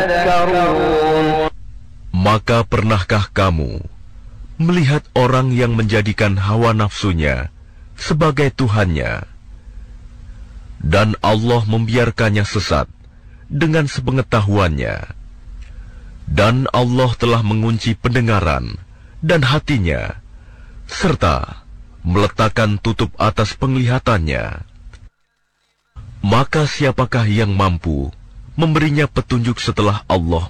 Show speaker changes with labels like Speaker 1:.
Speaker 1: Maka pernahkah kamu melihat orang yang menjadikan hawa nafsunya sebagai Tuhannya, dan Allah membiarkannya sesat dengan sepengetahuannya, dan Allah telah mengunci pendengaran dan hatinya, serta meletakkan tutup atas penglihatannya. Maka siapakah yang mampu memberinya petunjuk setelah Allah